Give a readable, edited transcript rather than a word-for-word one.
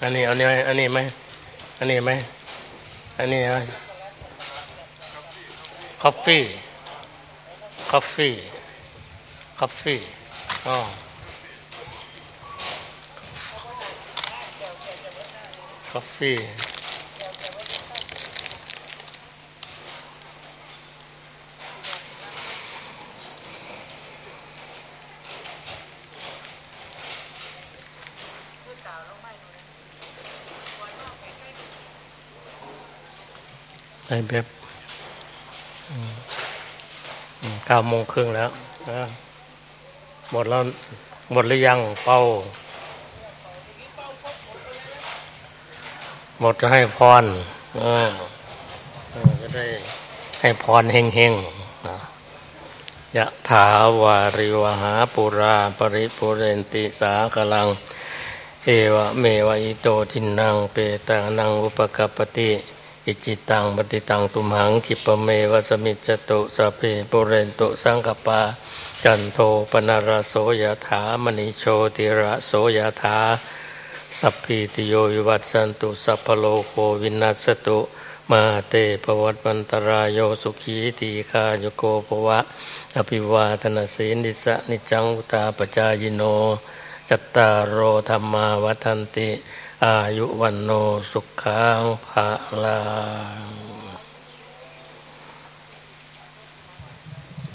อันนี้เอาเนี่ยอันนี้ไหมอันนี้ไหมอันนี้อะไรคอฟฟี่คอฟฟี่คอฟฟี่อ๋อคอฟฟี่ไอ้แบบ9:30แล้วหมดแล้วหมดหรือยังเป้าหมดจะให้พรจะได้ให้พรเฮงๆยะถาวาริวหาปุราปริปุเรนติสาคลังเอวะเมวะอิโตทินังเปตานังอุปกัปปติอิจิตังปฏิตังตุมหังคิปเมวะสมิจจตุสัพเพปุเรนตุสังกปาจันโทปนารโสยถามณิโชติระโสยถาสัพพิติโยวิวัตสันตุสัพพโลกโควินัสสตุมาเตปวัตวันตรายโยสุขีตีฆาโยโกภวะอภิวาทนาสีนิสะนิจังอุตาปจายโนจัตตารโอธรรมาวัฏันติอายุวันโนสุขังภะลัง